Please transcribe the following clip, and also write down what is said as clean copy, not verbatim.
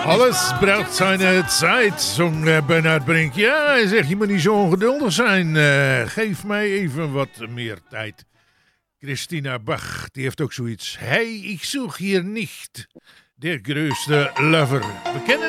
Alles braucht seine Zeit, zong Bernard Brink. Ja, hij zegt, je moet niet zo ongeduldig zijn. Geef mij even wat meer tijd. Christina Bach, die heeft ook zoiets. Hey, ik zoek hier niet. Der größte Lover. We kennen